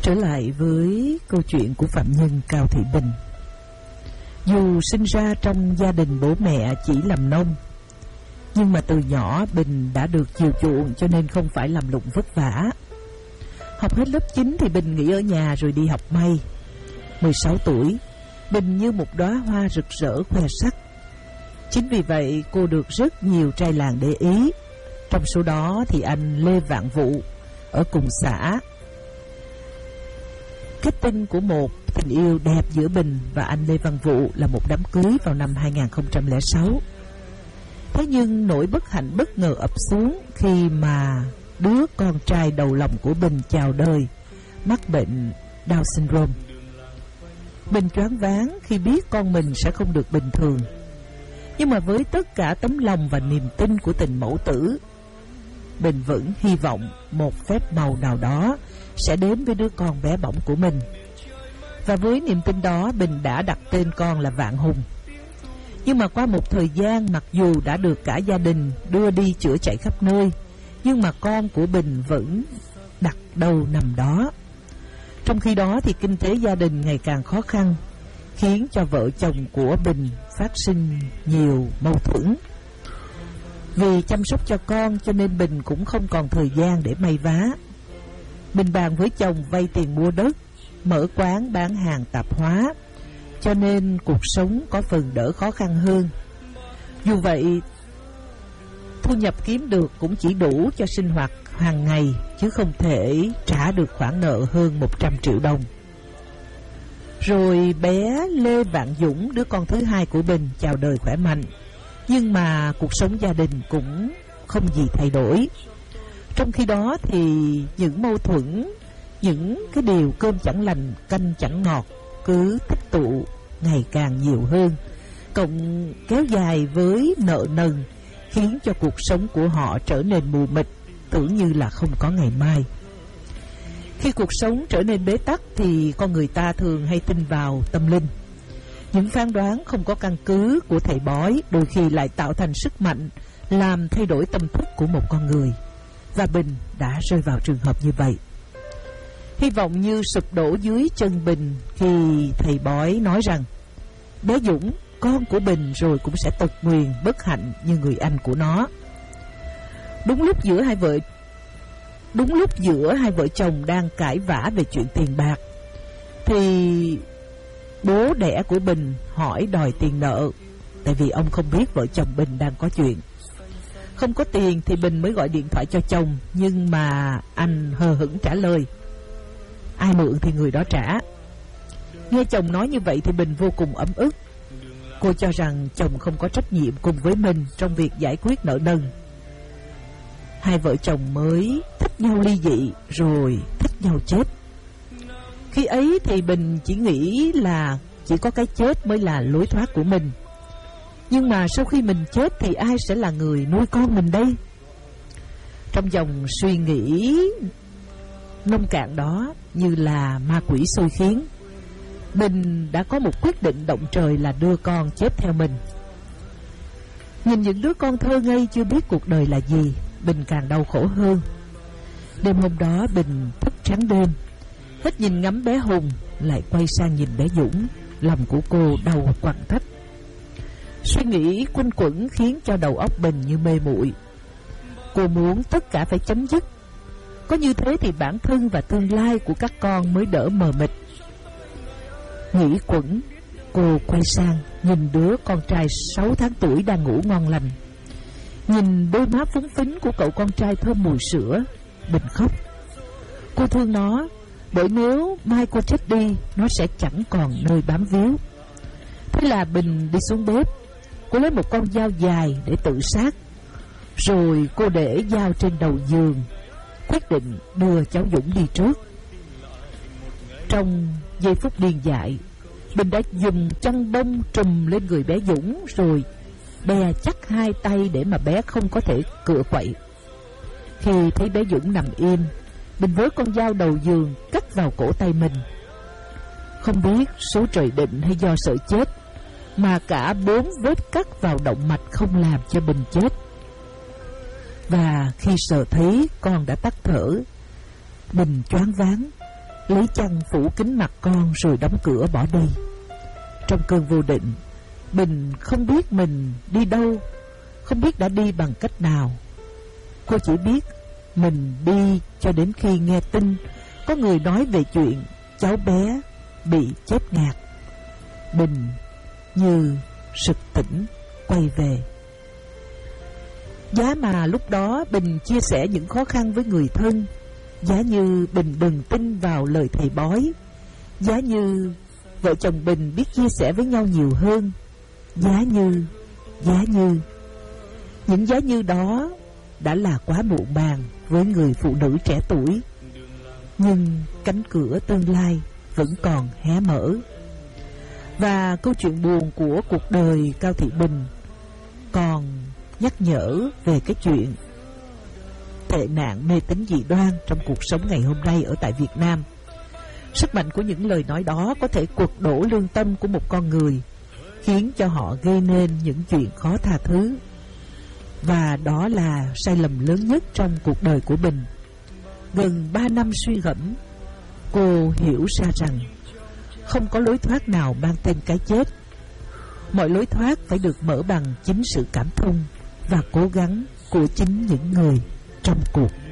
trở lại với câu chuyện của phạm nhân Cao Thị Bình. Dù sinh ra trong gia đình bố mẹ chỉ làm nông, nhưng mà từ nhỏ Bình đã được chiều chuộng cho nên không phải làm lụng vất vả. Học hết lớp 9 thì Bình nghỉ ở nhà rồi đi học may. 16 tuổi, Bình như một đóa hoa rực rỡ khoe sắc. Chính vì vậy cô được rất nhiều trai làng để ý. Trong số đó thì anh Lê Vạn Vụ ở cùng xã. Kết tinh của một tình yêu đẹp giữa Bình và anh Lê Văn Vụ là một đám cưới vào năm 2006. Thế nhưng nỗi bất hạnh bất ngờ ập xuống khi mà đứa con trai đầu lòng của Bình chào đời mắc bệnh Down syndrome. Bình choáng váng khi biết con mình sẽ không được bình thường. Nhưng mà với tất cả tấm lòng và niềm tin của tình mẫu tử, Bình vẫn hy vọng một phép màu nào đó sẽ đến với đứa con bé bỏng của mình. Và với niềm tin đó, Bình đã đặt tên con là Vạn Hùng. Nhưng mà qua một thời gian, mặc dù đã được cả gia đình đưa đi chữa chạy khắp nơi, nhưng mà con của Bình vẫn đặt đâu nằm đó. Trong khi đó thì kinh tế gia đình ngày càng khó khăn, khiến cho vợ chồng của Bình phát sinh nhiều mâu thuẫn. Vì chăm sóc cho con cho nên Bình cũng không còn thời gian để may vá. Bình bàn với chồng vay tiền mua đất, mở quán bán hàng tạp hóa, cho nên cuộc sống có phần đỡ khó khăn hơn. Dù vậy, thu nhập kiếm được cũng chỉ đủ cho sinh hoạt hàng ngày, chứ không thể trả được khoản nợ hơn 100 triệu đồng. Rồi bé Lê Vạn Dũng, đứa con thứ hai của Bình, chào đời khỏe mạnh. Nhưng mà cuộc sống gia đình cũng không gì thay đổi. Trong khi đó thì những mâu thuẫn, những cái điều cơm chẳng lành canh chẳng ngọt cứ tích tụ ngày càng nhiều hơn, cộng kéo dài với nợ nần, khiến cho cuộc sống của họ trở nên mù mịt, tưởng như là không có ngày mai. Khi cuộc sống trở nên bế tắc thì con người ta thường hay tin vào tâm linh. Những phán đoán không có căn cứ của thầy bói đôi khi lại tạo thành sức mạnh làm thay đổi tâm thức của một con người. Và Bình đã rơi vào trường hợp như vậy. Hy vọng như sụp đổ dưới chân Bình khi thầy bói nói rằng bé Dũng, con của Bình rồi cũng sẽ tật nguyền bất hạnh như người anh của nó. Đúng lúc giữa hai vợ chồng đang cãi vã về chuyện tiền bạc thì bố đẻ của Bình hỏi đòi tiền nợ, tại vì ông không biết vợ chồng Bình đang có chuyện. Không có tiền thì Bình mới gọi điện thoại cho chồng, nhưng mà anh hờ hững trả lời ai mượn thì người đó trả. Nghe chồng nói như vậy thì Bình vô cùng ấm ức. Cô cho rằng chồng không có trách nhiệm cùng với mình trong việc giải quyết nợ nần. Hai vợ chồng mới thích nhau ly dị rồi thích nhau chết. Khi ấy thì Bình chỉ nghĩ là chỉ có cái chết mới là lối thoát của mình. Nhưng mà sau khi mình chết thì ai sẽ là người nuôi con mình đây? Trong dòng suy nghĩ nông cạn đó như là ma quỷ xui khiến, Bình đã có một quyết định động trời là đưa con chết theo mình. Nhìn những đứa con thơ ngây chưa biết cuộc đời là gì, Bình càng đau khổ hơn. Đêm hôm đó Bình thức trắng đêm, hết nhìn ngắm bé Hùng lại quay sang nhìn bé Dũng. Lòng của cô đau quặn thắt. Suy nghĩ quanh quẩn khiến cho đầu óc Bình như mê muội. Cô muốn tất cả phải chấm dứt. Có như thế thì bản thân và tương lai của các con mới đỡ mờ mịt. Nghĩ quẩn, cô quay sang nhìn đứa con trai 6 tháng tuổi đang ngủ ngon lành. Nhìn đôi má phúng phính của cậu con trai thơm mùi sữa, Bình khóc. Cô thương nó, bởi nếu mai cô chết đi, nó sẽ chẳng còn nơi bám víu. Thế là Bình đi xuống bếp. Cô lấy một con dao dài để tự sát. Rồi cô để dao trên đầu giường, quyết định đưa cháu Dũng đi trước. Trong giây phút điên dại, Bình đã dùng chăn bông trùm lên người bé Dũng, rồi bè chắc hai tay để mà bé không có thể cựa quậy. Khi thấy bé Dũng nằm im, Bình với con dao đầu giường cắt vào cổ tay mình. Không biết số trời định hay do sợ chết mà cả 4 vết cắt vào động mạch không làm cho Bình chết. Và khi sợ thấy con đã tắt thở, Bình choáng váng, lấy chăn phủ kín mặt con rồi đóng cửa bỏ đi. Trong cơn vô định, Bình không biết mình đi đâu, không biết đã đi bằng cách nào. Cô chỉ biết mình đi cho đến khi nghe tin có người nói về chuyện cháu bé bị chết ngạt. Bình như sực tỉnh quay về. Giá mà lúc đó Bình chia sẻ những khó khăn với người thân, giá như Bình đừng tin vào lời thầy bói, giá như vợ chồng Bình biết chia sẻ với nhau nhiều hơn, giá như những giá như đó đã là quá muộn màng với người phụ nữ trẻ tuổi. Nhưng cánh cửa tương lai vẫn còn hé mở. Và câu chuyện buồn của cuộc đời Cao Thị Bình còn nhắc nhở về cái chuyện tệ nạn mê tín dị đoan trong cuộc sống ngày hôm nay ở tại Việt Nam. Sức mạnh của những lời nói đó có thể quật đổ lương tâm của một con người, khiến cho họ gây nên những chuyện khó tha thứ. Và đó là sai lầm lớn nhất trong cuộc đời của Bình. Gần 3 năm suy gẫm, cô hiểu ra rằng không có lối thoát nào mang tên cái chết. Mọi lối thoát phải được mở bằng chính sự cảm thông và cố gắng của chính những người trong cuộc.